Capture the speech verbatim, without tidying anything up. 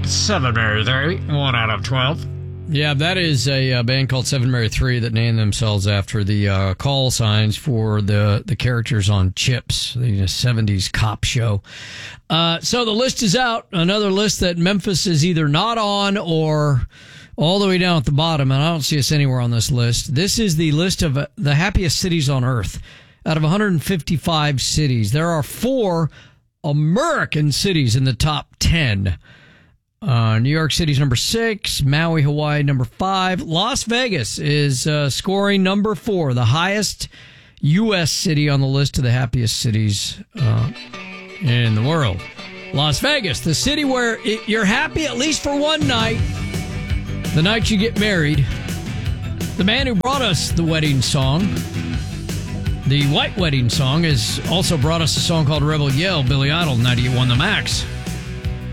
Seven Mary Three, one out of twelve. Yeah, that is a, a band called Seven Mary Three that named themselves after the uh, call signs for the, the characters on Chips, the seventies cop show. Uh, so the list is out. Another list that Memphis is either not on or all the way down at the bottom, and I don't see us anywhere on this list. This is the list of uh, the happiest cities on earth. Out of one hundred fifty-five cities, there are four American cities in the top ten. Uh, New York City's number six, Maui, Hawaii, number five. Las Vegas is uh, scoring number four, the highest U S city on the list of the happiest cities uh, in the world. Las Vegas, the city where it, you're happy at least for one night, the night you get married. The man who brought us the wedding song, the white wedding song, has also brought us a song called Rebel Yell, Billy Idol, ninety-eight point one The Max.